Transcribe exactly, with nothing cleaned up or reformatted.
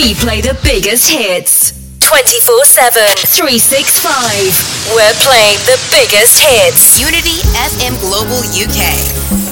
We play the biggest hits. twenty-four seven, three sixty-five. We're playing the biggest hits. Unity F M Global U K.